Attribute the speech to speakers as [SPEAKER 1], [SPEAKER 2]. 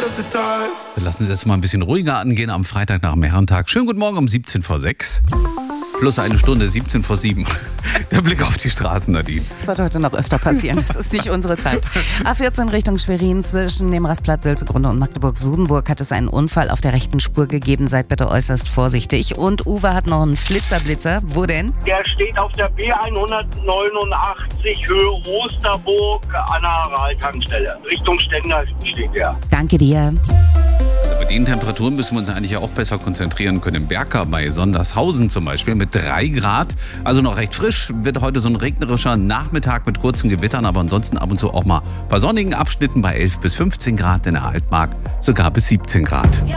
[SPEAKER 1] Wir lassen es jetzt mal ein bisschen ruhiger angehen am Freitag nach dem Herrentag. Schönen guten Morgen um 17 vor 6. Plus eine Stunde, 17 vor 7. Der Blick auf die Straßen, Nadine.
[SPEAKER 2] Das wird heute noch öfter passieren. Das ist nicht unsere Zeit. A14 Richtung Schwerin zwischen dem Rastplatz Sülzegrunde und Magdeburg-Sudenburg hat es einen Unfall auf der rechten Spur gegeben. Seid bitte äußerst vorsichtig. Und Uwe hat noch einen Flitzer-Blitzer. Wo denn?
[SPEAKER 3] Der steht auf der B189 Höhe Osterburg an der Aral-Tankstelle. Richtung Stendal steht der.
[SPEAKER 2] Danke dir.
[SPEAKER 1] Also bei den Temperaturen müssen wir uns eigentlich auch besser konzentrieren können. Im Bergkar bei Sondershausen zum Beispiel mit 3 Grad. Also noch recht frisch. Wird heute so ein regnerischer Nachmittag mit kurzen Gewittern, aber ansonsten ab und zu auch mal bei sonnigen Abschnitten bei 11 bis 15 Grad. In der Altmark sogar bis 17 Grad.